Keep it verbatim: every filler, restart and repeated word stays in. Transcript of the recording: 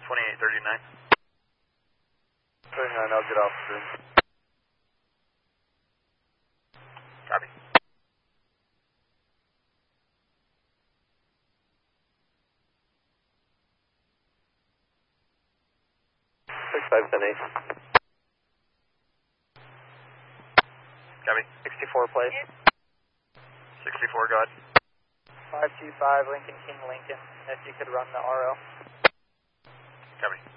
twenty-eight thirty-nine. thirty-nine, I'll get off soon. Copy. six five ten eight. Copy. sixty-four plate. sixty-four, go ahead. five two five Lincoln King Lincoln, if you could run the R O. Copy.